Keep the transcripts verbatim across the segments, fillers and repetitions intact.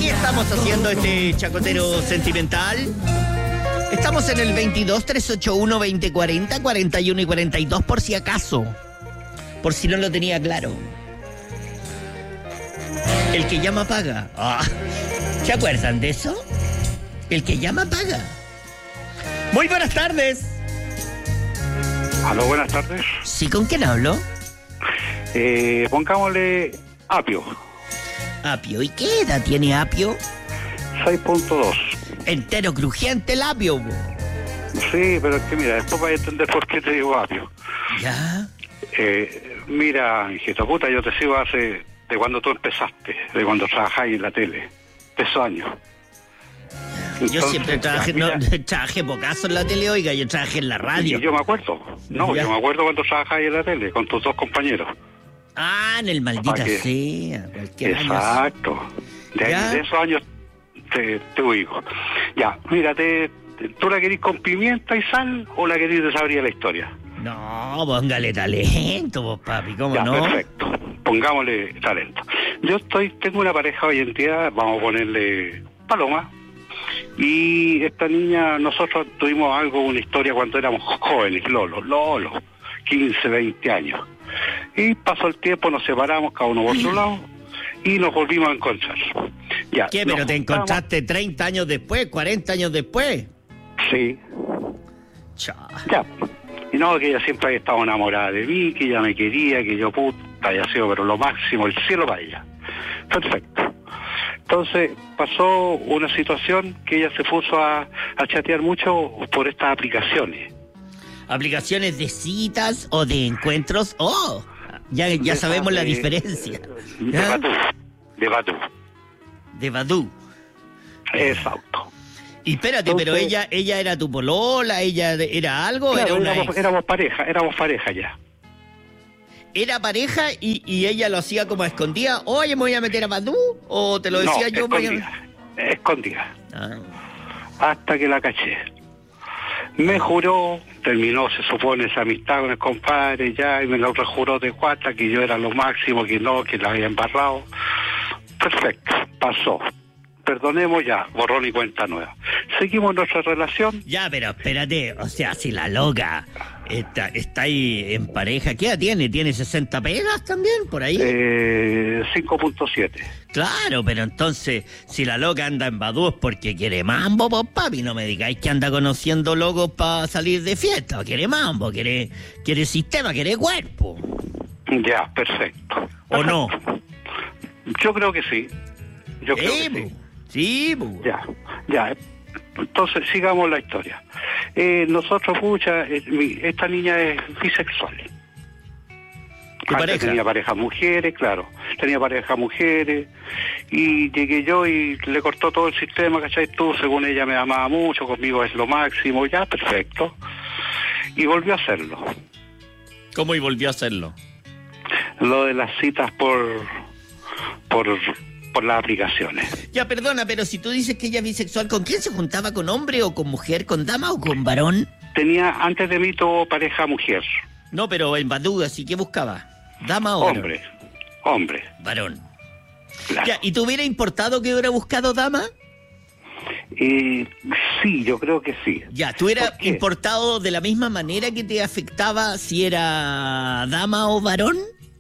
Aquí estamos haciendo este chacotero sentimental. Estamos en el veintidós, trescientos ochenta y uno, veinte cuarenta, cuarenta y uno y cuarenta y dos por si acaso. Por si no lo tenía claro. El que llama paga. Ah, ¿se acuerdan de eso? El que llama paga. Muy buenas tardes. Aló, buenas tardes. ¿Sí, con quién hablo? Eh, pongámosle Apio. Apio. ¿Y qué edad tiene Apio? seis punto dos. Entero crujiente el Apio. Sí, pero es que mira, después vas a entender por qué te digo Apio. ¿Ya? Eh, mira, hijito puta, yo te sigo hace... de cuando tú empezaste, de cuando trabajabas en la tele, de esos años. Entonces, yo siempre trabajé, ya, no, trabajé pocaso en la tele, oiga, yo trabajé en la radio. Y yo me acuerdo, no, ya. yo me acuerdo cuando trabajabas en la tele, con tus dos compañeros. Ah, en el Maldita que... Sea, cualquier Exacto. año. De, ahí, de esos años te, te ubico. Ya, mira, te, te, ¿tú la querís con pimienta y sal o la querís de sabría la historia? No, póngale talento, vos, papi, ¿cómo ya, no? Perfecto, pongámosle talento. Yo estoy, tengo una pareja hoy en día, vamos a ponerle Paloma, y esta niña, nosotros tuvimos algo, una historia cuando éramos jóvenes, Lolo, Lolo, quince, veinte años. Y pasó el tiempo, nos separamos, cada uno por su lado, y nos volvimos a encontrar. Ya, ¿qué? ¿Pero te encontraste treinta años después, cuarenta años después? Sí. Chá. Ya. Y no, que ella siempre había estado enamorada de mí, que ella me quería, que yo puta, haya sido pero lo máximo, el cielo para ella. Perfecto. Entonces pasó una situación que ella se puso a, a chatear mucho por estas aplicaciones. ¿Aplicaciones de citas o de encuentros? ¡Oh! Ya, ya de sabemos de, la diferencia. De Badoo. De Badoo. De Badoo. Exacto. Y espérate, entonces, pero ella ella era tu polola, ella era algo, claro, era una éramos, ex. éramos pareja, éramos pareja ya. ¿Era pareja y, y ella lo hacía como a escondida? Oye, ¿me voy a meter a Badoo? ¿O te lo decía no, yo? escondida, a... escondida. Ah. Hasta que la caché. Me juró, terminó, se supone, esa amistad con el compadre ya, y me lo rejuró de cuata, que yo era lo máximo, que no, que la había embarrado. Perfecto, pasó. Perdonemos ya, borrón y cuenta nueva. Seguimos nuestra relación. Ya, pero espérate, o sea, si la loca está, está ahí en pareja, ¿qué edad tiene? ¿Tiene sesenta pegas también, por ahí? Eh, cinco punto siete. Claro, pero entonces, si la loca anda en Badoo es porque quiere mambo, pues papi, no me digáis que anda conociendo locos para salir de fiesta, quiere mambo, quiere, quiere sistema, quiere cuerpo. Ya, perfecto. ¿O no? Yo creo que sí. Yo creo sí, que sí. Sí, bu. Ya, ya. Entonces, sigamos la historia. Eh, nosotros, pucha, eh, mi, esta niña es bisexual. ¿Tu pareja? Tenía parejas mujeres, claro. Tenía parejas mujeres. Y llegué yo y le cortó todo el sistema, ¿cachai? Tú, según ella, me amaba mucho, conmigo es lo máximo, ya, perfecto. Y volvió a hacerlo. ¿Cómo y volvió a hacerlo? Lo de las citas por... por... por las aplicaciones. Ya, perdona, pero si tú dices que ella es bisexual, ¿con quién se juntaba? ¿Con hombre o con mujer? ¿Con dama o con varón? Tenía, antes de mí, tuvo pareja mujer. No, pero en Badoo, ¿así que buscaba? ¿Dama o hombre? Varón? Hombre. Varón. Claro. Ya, ¿y te hubiera importado que hubiera buscado dama? Eh, sí, yo creo que sí. Ya, ¿tú hubieras importado de la misma manera que te afectaba si era dama o varón?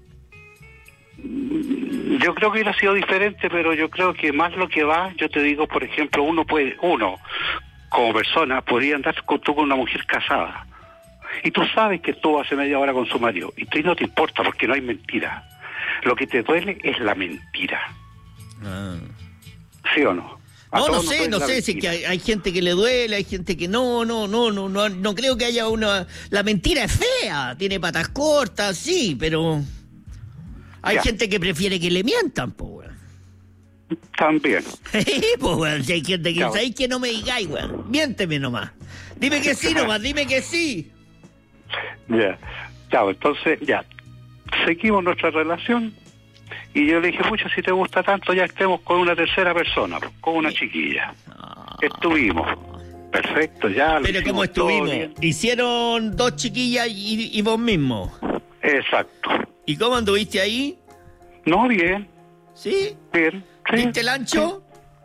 Yo creo que hubiera sido diferente, pero yo creo que más lo que va, yo te digo, por ejemplo, uno puede, uno, como persona, podría andar con, tú con una mujer casada. Y tú sabes que estuvo hace media hora con su marido. Y tú no te importa porque no hay mentira. Lo que te duele es la mentira. Ah. ¿Sí o no? A no, no todos sé, no sé, si es que hay, hay gente que le duele, hay gente que no, no, no, no, no, no creo que haya una... La mentira es fea, tiene patas cortas, sí, pero... Hay ya. gente que prefiere que le mientan, po, weón. También. Pues, weón, si hay gente que dice, que no me digáis, weón, miénteme nomás. Dime que sí nomás, dime que sí. Ya, chao, entonces, ya, seguimos nuestra relación y yo le dije, pucha, si te gusta tanto, ya estemos con una tercera persona, con una chiquilla. Ah. Estuvimos. Perfecto, ya. Pero ¿cómo estuvimos? ¿Hicieron dos chiquillas y, y vos mismo? Exacto. ¿Y cómo anduviste ahí? No, bien. ¿Sí? Bien. Sí, ¿Viste el ancho?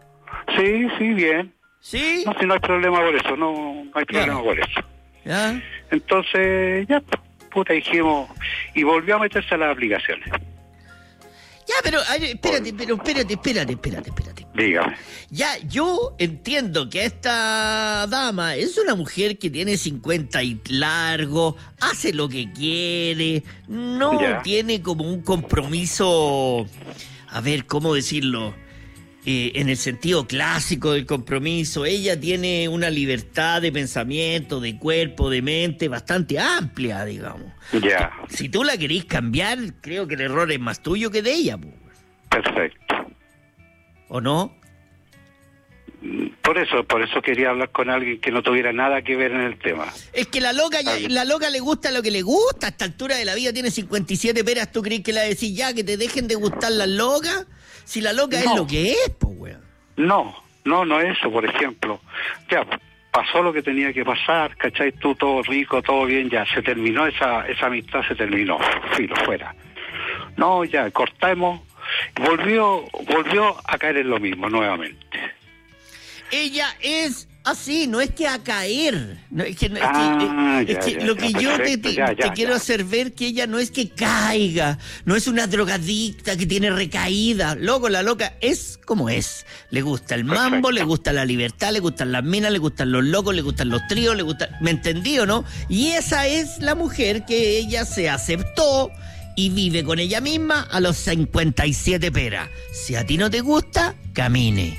Sí, sí, bien. ¿Sí? No, si no hay problema por eso, no, no hay problema Ya. por eso. ¿Ya? Entonces, ya, puta, dijimos, y volvió a meterse a las aplicaciones. Ya, pero, ay, espérate, pero espérate, espérate, espérate, espérate. Dígame. Ya, yo entiendo que esta dama es una mujer que tiene cincuenta y largo, hace lo que quiere, no Ya. tiene como un compromiso, a ver, ¿cómo decirlo? Eh, en el sentido clásico del compromiso, ella tiene una libertad de pensamiento, de cuerpo, de mente bastante amplia, digamos. Ya, Si tú la querís cambiar, creo que el error es más tuyo que de ella, po. perfecto. ¿O no? Por eso, por eso quería hablar con alguien que no tuviera nada que ver en el tema. Es que la loca ya- la loca le gusta lo que le gusta. A esta altura de la vida tiene cincuenta y siete peras. ¿Tú crees que le va a decir ya que te dejen de gustar las locas? Si la loca es No. lo que es, pues, weón. No, no, no eso, por ejemplo. Ya, pasó lo que tenía que pasar, ¿cachai? Tú todo rico, todo bien, ya, se terminó esa, esa amistad, se terminó, filo, fuera. No, ya, cortamos, volvió, volvió a caer en lo mismo nuevamente. Ella es así, no es que a caer. No, es que, no- es que- Ah, es ya, que ya, lo ya, que yo te, perfecto, te- ya, te ya, quiero ya. hacer ver que ella no es que caiga, no es una drogadicta que tiene recaída. Loco, la loca es como es. Le gusta el mambo, Perfecto. le gusta la libertad, le gustan las minas, le gustan los locos, le gustan los tríos, le gusta... ¿Me entendí o no? Y esa es la mujer que ella se aceptó y vive con ella misma a los cincuenta y siete peras. Si a ti no te gusta, camine.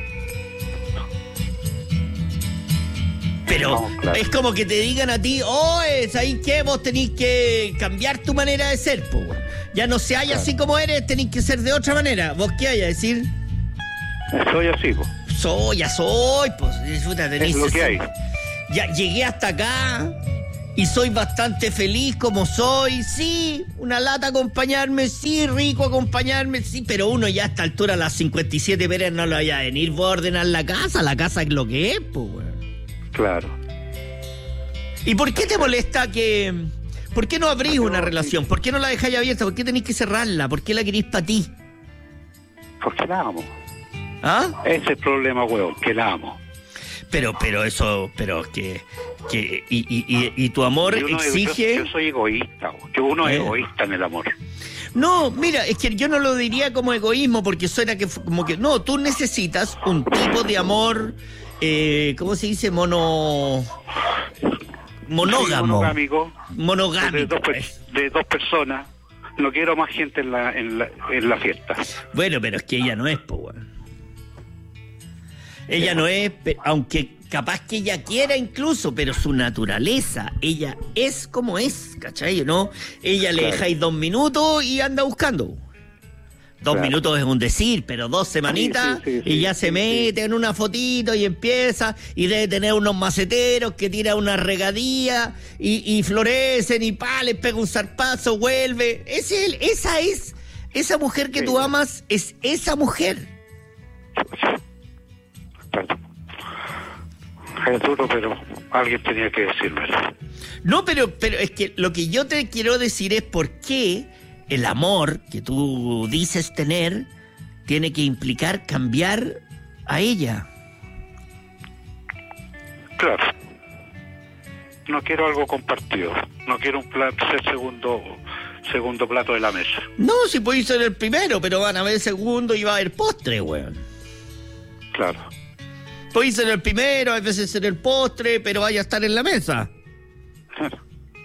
Pero No, claro. es como que te digan a ti, oh, ¿sabes qué? Vos tenés que cambiar tu manera de ser, po. Ya no se halla Claro. así como eres, tenés que ser de otra manera. ¿Vos qué hay a decir? Soy así, pues. Soy, ya soy, pues. Disfruta, tenés Es lo que sesenta. hay. Ya llegué hasta acá y soy bastante feliz como soy. Sí, una lata acompañarme, sí, rico acompañarme, sí, pero uno ya a esta altura, a las cincuenta y siete peras, no lo vaya a venir vos a ordenar la casa. La casa es lo que es, pues, weón. Claro. ¿Y por qué te molesta que... ¿Por qué no abrís una relación? ¿Por qué no la dejáis abierta? ¿Por qué tenéis que cerrarla? ¿Por qué la queréis para ti? Porque la amo. ¿Ah? Ese es el problema, huevón, que la amo. Pero, pero eso, pero que... que y, y, y, y tu amor Y uno es- exige... Yo, yo soy egoísta, huevón, que uno es Eh. egoísta en el amor. No, mira, es que yo no lo diría como egoísmo, porque suena que fu- como que... No, tú necesitas un tipo de amor... Eh, ¿Cómo se dice? Mono... Monógamo. Sí, monogámico. Monogámico. De dos, per- pues. de dos personas. No quiero más gente en la, en la, en la fiesta. Bueno, pero es que ella no es, po, weón. Ella no es, pe- aunque capaz que ella quiera incluso, pero su naturaleza, ella es como es, ¿cachai? ¿No? Ella le Claro. dejáis dos minutos y anda buscando. Dos Claro. minutos es un decir, pero dos semanitas Sí, sí, sí, y sí, ya sí, se sí. mete en una fotito y empieza y debe tener unos maceteros que tira una regadía y, y florecen y pa, les pega un zarpazo, vuelve. Es él, esa es, esa mujer que Sí. tú amas es esa mujer. Es duro, pero alguien tenía que decírmelo. No, pero, pero es que lo que yo te quiero decir es por qué el amor que tú dices tener tiene que implicar cambiar a ella. Claro. No quiero algo compartido. No quiero un plato, ser segundo, segundo plato de la mesa. No, si podéis ser el primero, pero van a haber segundo y va a haber postre, weón. Claro. Podéis ser el primero, a veces ser el postre, pero vaya a estar en la mesa. Claro.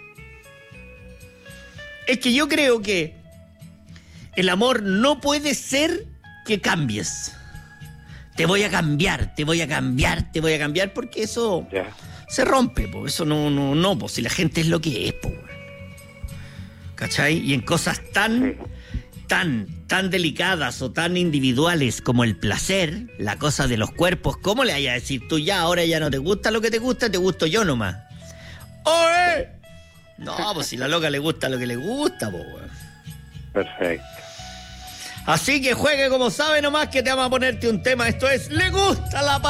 Es que yo creo que el amor no puede ser que cambies. Te voy a cambiar, te voy a cambiar, te voy a cambiar, porque eso Ya. se rompe, po. Eso no, no, no, po. Si la gente es lo que es, po. ¿Cachai? Y en cosas tan, tan, tan delicadas o tan individuales como el placer, la cosa de los cuerpos, ¿cómo le vayas a decir tú ya, ahora ya no te gusta lo que te gusta, te gusto yo nomás? ¡Oye! No, pues si la loca le gusta lo que le gusta, po, weón. Perfecto. Así que juegue como sabe nomás, que te vamos a ponerte un tema. Esto es Le Gusta la